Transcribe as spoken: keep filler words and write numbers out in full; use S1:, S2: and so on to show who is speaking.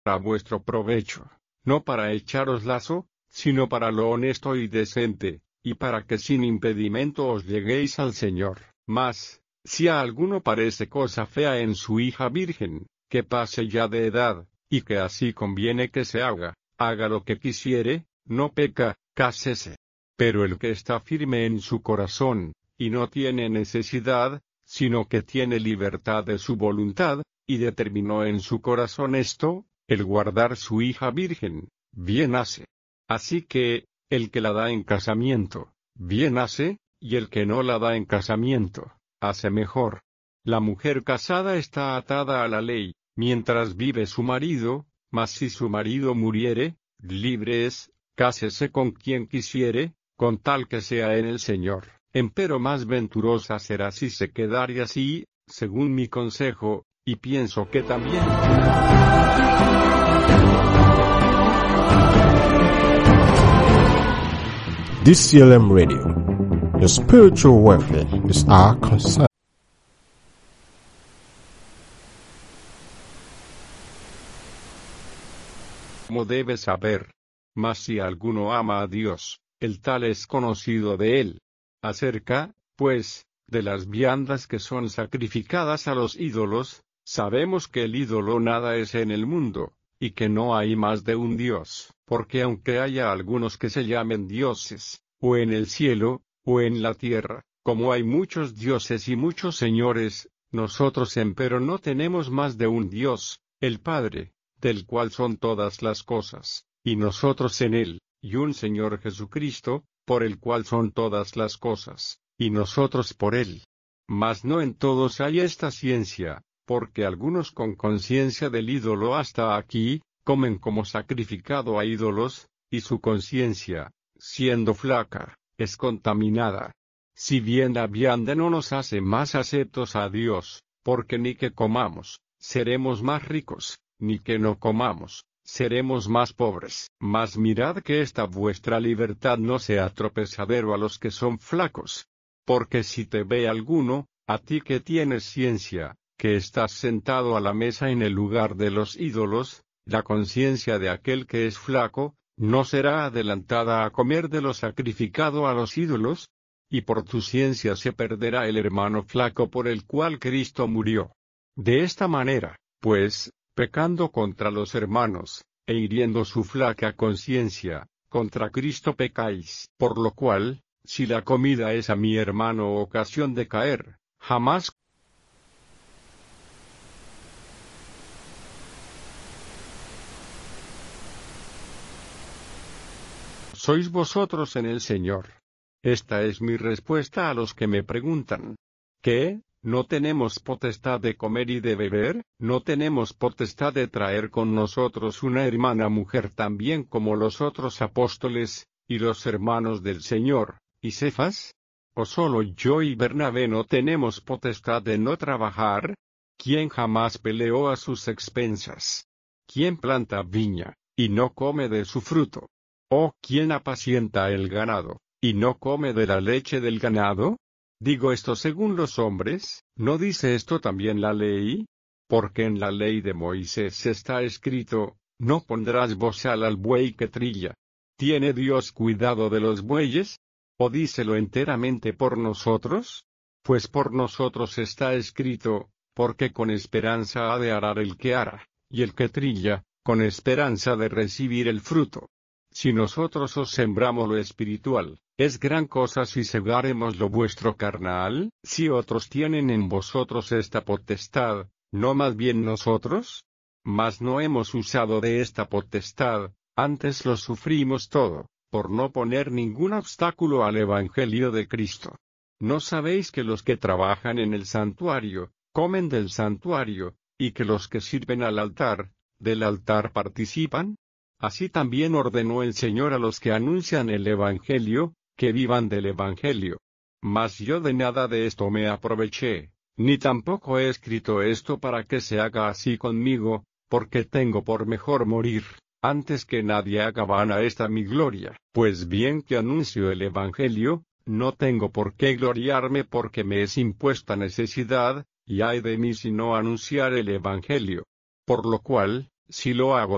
S1: a vuestro provecho, no para echaros lazo, sino para lo honesto y decente, y para que sin impedimento os lleguéis al Señor. Mas, si a alguno parece cosa fea en su hija virgen, que pase ya de edad, y que así conviene que se haga, haga lo que quisiere, no peca, cásese. Pero el que está firme en su corazón, y no tiene necesidad, sino que tiene libertad de su voluntad, y determinó en su corazón esto, el guardar su hija virgen, bien hace. Así que, el que la da en casamiento, bien hace, y el que no la da en casamiento, hace mejor. La mujer casada está atada a la ley, mientras vive su marido, mas si su marido muriere, libre es, cásese con quien quisiere, con tal que sea en el Señor. Empero más venturosa será si se quedare así, según mi consejo, y pienso que también.
S2: D C L M Radio. Your spiritual welfare is our concern.
S1: Como debes saber. Mas si alguno ama a Dios, el tal es conocido de él. Acerca, pues, de las viandas que son sacrificadas a los ídolos, sabemos que el ídolo nada es en el mundo, y que no hay más de un Dios, porque aunque haya algunos que se llamen dioses, o en el cielo, o en la tierra, como hay muchos dioses y muchos señores, nosotros empero no tenemos más de un Dios, el Padre, del cual son todas las cosas, y nosotros en él, y un Señor Jesucristo, por el cual son todas las cosas, y nosotros por él. Mas no en todos hay esta ciencia, porque algunos con conciencia del ídolo hasta aquí, comen como sacrificado a ídolos, y su conciencia, siendo flaca, es contaminada. Si bien la vianda no nos hace más aceptos a Dios, porque ni que comamos, seremos más ricos, ni que no comamos, seremos más pobres. Mas mirad que esta vuestra libertad no sea tropezadero a los que son flacos. Porque si te ve alguno, a ti que tienes ciencia, que estás sentado a la mesa en el lugar de los ídolos, la conciencia de aquel que es flaco, ¿no será adelantada a comer de lo sacrificado a los ídolos? Y por tu ciencia se perderá el hermano flaco por el cual Cristo murió. De esta manera, pues, pecando contra los hermanos, e hiriendo su flaca conciencia, contra Cristo pecáis. Por lo cual, si la comida es a mi hermano ocasión de caer, jamás sois vosotros en el Señor. Esta es mi respuesta a los que me preguntan. ¿Qué? ¿No tenemos potestad de comer y de beber? ¿No tenemos potestad de traer con nosotros una hermana mujer también como los otros apóstoles, y los hermanos del Señor, y Cefas? ¿O solo yo y Bernabé no tenemos potestad de no trabajar? ¿Quién jamás peleó a sus expensas? ¿Quién planta viña, y no come de su fruto? ¿O quién apacienta el ganado, y no come de la leche del ganado? Digo esto según los hombres, ¿no dice esto también la ley? Porque en la ley de Moisés está escrito, no pondrás bozal al buey que trilla. ¿Tiene Dios cuidado de los bueyes? ¿O dícelo enteramente por nosotros? Pues por nosotros está escrito, porque con esperanza ha de arar el que ara, y el que trilla, con esperanza de recibir el fruto. Si nosotros os sembramos lo espiritual, ¿es gran cosa si segáremos lo vuestro carnal? Si otros tienen en vosotros esta potestad, ¿no más bien nosotros? Mas no hemos usado de esta potestad, antes lo sufrimos todo, por no poner ningún obstáculo al Evangelio de Cristo. ¿No sabéis que los que trabajan en el santuario, comen del santuario, y que los que sirven al altar, del altar participan? Así también ordenó el Señor a los que anuncian el Evangelio, que vivan del Evangelio. Mas yo de nada de esto me aproveché, ni tampoco he escrito esto para que se haga así conmigo, porque tengo por mejor morir, antes que nadie haga vana esta mi gloria. Pues bien que anuncio el Evangelio, no tengo por qué gloriarme porque me es impuesta necesidad, y ay de mí si no anunciar el Evangelio. Por lo cual, si lo hago